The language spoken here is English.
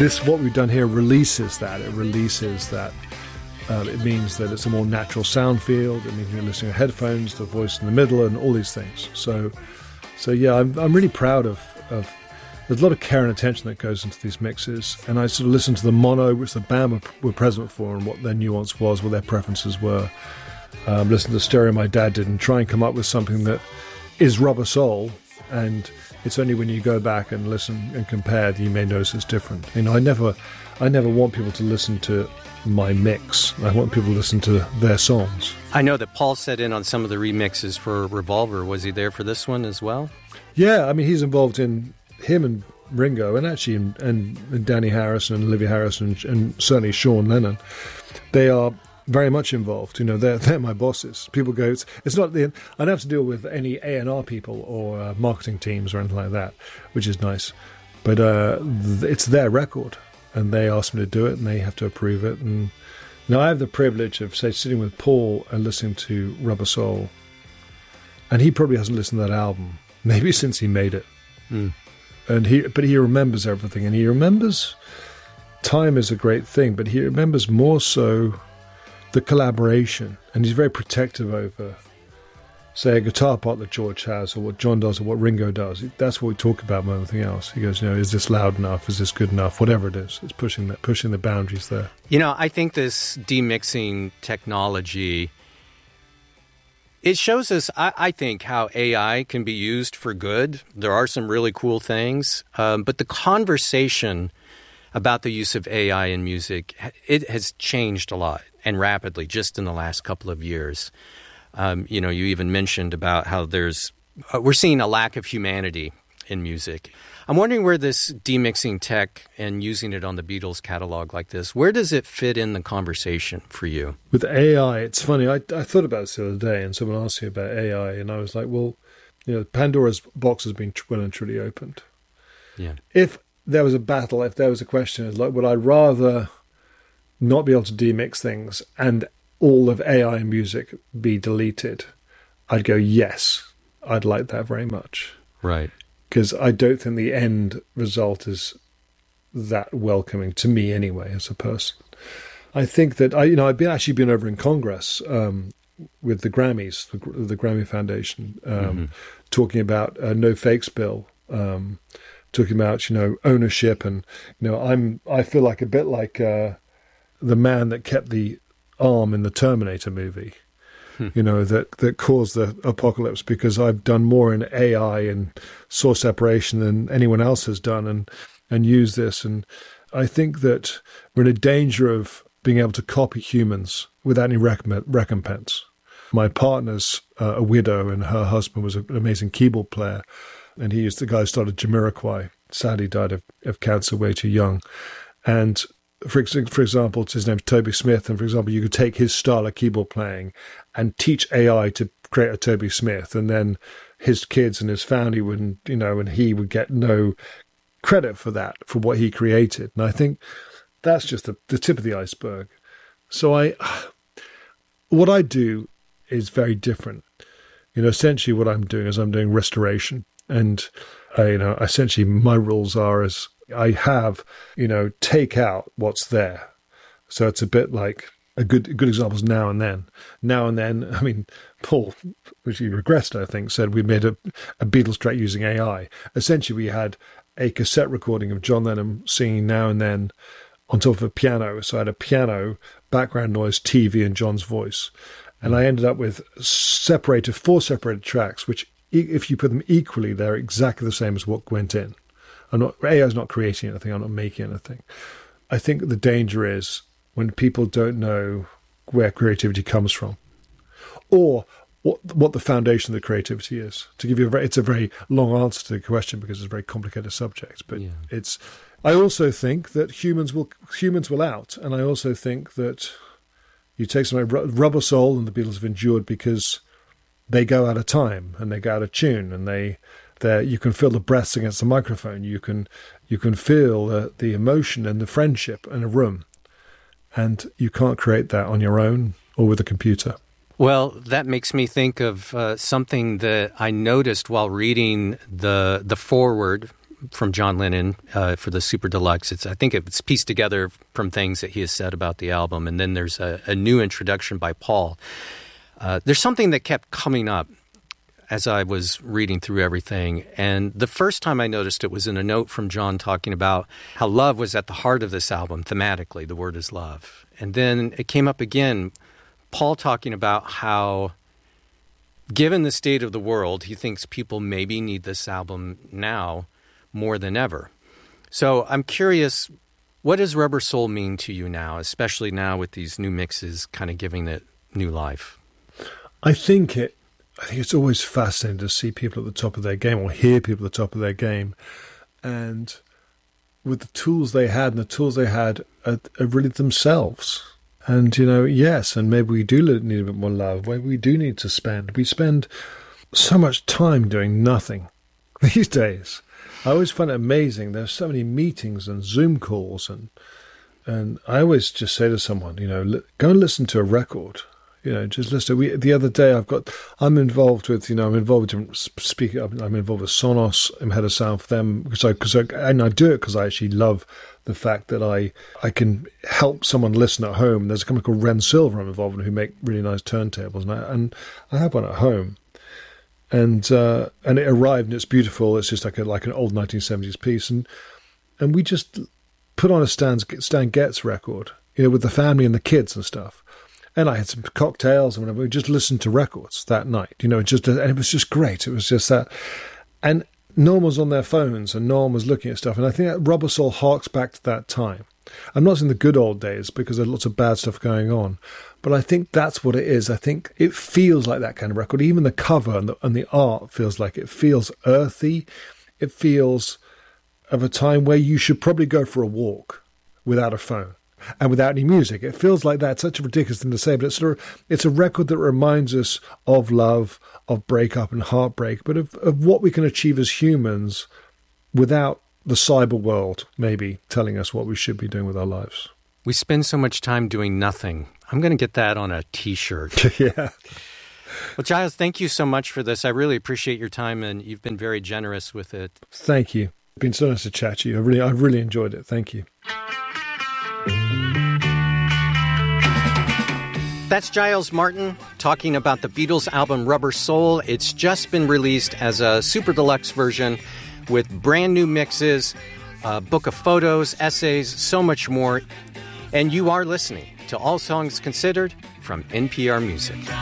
what we've done here releases that. It releases that. It means that it's a more natural sound field. It means you're listening to headphones, the voice in the middle, and all these things. So yeah, I'm really proud of. There's a lot of care and attention that goes into these mixes, and I sort of listen to the mono, which the band were present for, and what their nuance was, what their preferences were. Listen to the stereo my dad did, and try and come up with something that is Rubber Soul. And it's only when you go back and listen and compare that you may notice it's different. You know, I never want people to listen to my mix. I want people to listen to their songs. I know that Paul set in on some of the remixes for Revolver. Was he there for this one as well? Yeah, I mean, he's involved in him and Ringo, and actually and Danny Harrison and Olivia Harrison and certainly Sean Lennon. They are very much involved. You know, they're my bosses. People go, it's not I don't have to deal with any A&R people or marketing teams or anything like that, which is nice. But it's their record, and they ask me to do it, and they have to approve it. And now I have the privilege of, say, sitting with Paul and listening to Rubber Soul, and he probably hasn't listened to that album maybe since he made it. But he remembers everything, and he remembers time is a great thing, but he remembers more so the collaboration, and he's very protective over, say, a guitar part that George has, or what John does, or what Ringo does. That's what we talk about more than anything else. He goes, you know, is this loud enough? Is this good enough? Whatever it is, it's pushing the boundaries there. You know, I think this demixing technology, it shows us, I think, how AI can be used for good. There are some really cool things, but the conversation about the use of AI in music, it has changed a lot and rapidly just in the last couple of years. You know, you even mentioned about how we're seeing a lack of humanity in music. I'm wondering where this demixing tech and using it on the Beatles catalog like this, where does it fit in the conversation for you? With AI, it's funny. I thought about this the other day, and someone asked me about AI, and I was like, well, you know, Pandora's box has been well and truly opened. Yeah. If there was a battle, if there was a question, it's like, would I rather not be able to demix things and all of AI and music be deleted? I'd go, yes, I'd like that very much. Right. Because I don't think the end result is that welcoming to me anyway, as a person. I think that I've been over in Congress with the Grammys, the Grammy Foundation, talking about No Fakes Bill, talking about, you know, ownership, and, you know, I feel like a bit like the man that kept the arm in the Terminator movie. You know, that caused the apocalypse, because I've done more in AI and source separation than anyone else has done, and use this. And I think that we're in a danger of being able to copy humans without any recompense. My partner's a widow, and her husband was an amazing keyboard player, and he's the guy who started Jamiroquai. Sadly died of cancer way too young. And for example, his name's Toby Smith, and for example, you could take his style of keyboard playing and teach AI to create a Toby Smith, and then his kids and his family wouldn't, you know, and he would get no credit for that, for what he created. And I think that's just the tip of the iceberg. So what I do is very different. You know, essentially what I'm doing is I'm doing restoration, and essentially my rules are as I have, you know, take out what's there. So it's a bit like a good example is Now and Then. Now and Then, I mean, Paul, which he regressed, I think, said we made a Beatles track using AI. Essentially, we had a cassette recording of John Lennon singing Now and Then on top of a piano. So I had a piano, background noise, TV, and John's voice. And I ended up with four separated tracks, which, if you put them equally, they're exactly the same as what went in. AI is not creating anything. I'm not making anything. I think the danger is when people don't know where creativity comes from, or what the foundation of the creativity is. To give you it's a very long answer to the question, because it's a very complicated subject. But I also think that humans will out, and I also think that you take something like Rubber Soul, and the Beatles have endured because they go out of time and they go out of tune, and you can feel the breaths against the microphone. You can feel the emotion and the friendship in a room, and you can't create that on your own or with a computer. Well, that makes me think of something that I noticed while reading the foreword from John Lennon for the Super Deluxe. I think it's pieced together from things that he has said about the album. And then there's a new introduction by Paul. There's something that kept coming up as I was reading through everything. And the first time I noticed it was in a note from John talking about how love was at the heart of this album, thematically. The word is love. And then it came up again, Paul talking about how, given the state of the world, he thinks people maybe need this album now more than ever. So I'm curious, what does Rubber Soul mean to you now, especially now with these new mixes kind of giving it new life? I think it's always fascinating to see people at the top of their game or hear people at the top of their game. And with the tools they had, and the tools they had are really themselves. And, yes, and maybe we do need a bit more love. Maybe we do need to spend. We spend so much time doing nothing these days. I always find it amazing. There's so many meetings and Zoom calls. And I always just say to someone, go and listen to a record. Just listen. The other day, I'm involved with speaking. I'm involved with Sonos. I'm head of sound for them and I do it because I actually love the fact that I can help someone listen at home. There's a company called Ren Silver I'm involved in who make really nice turntables, and I have one at home, and it arrived and it's beautiful. It's just like an old 1970s piece, and we just put on a Stan Getz record, with the family and the kids and stuff. And I had some cocktails and whatever. We just listened to records that night, and it was just great. It was just that. And no one was on their phones and no one was looking at stuff. And I think that Rubber Soul harks back to that time. I'm not saying the good old days because there's lots of bad stuff going on. But I think that's what it is. I think it feels like that kind of record. Even the cover and the art feels like it feels earthy. It feels of a time where you should probably go for a walk without a phone. And without any music. It feels like that. It's such a ridiculous thing to say, but it's a record that reminds us of love, of breakup and heartbreak, but of what we can achieve as humans without the cyber world maybe telling us what we should be doing with our lives. We spend so much time doing nothing. I'm going to get that on a T-shirt. Yeah. Well, Giles, thank you so much for this. I really appreciate your time, and you've been very generous with it. Thank you. It's been so nice to chat to you. I've really enjoyed it. Thank you. That's Giles Martin talking about the Beatles album Rubber Soul. It's just been released as a super deluxe version with brand new mixes, a book of photos, essays, so much more. And you are listening to All Songs Considered from NPR Music.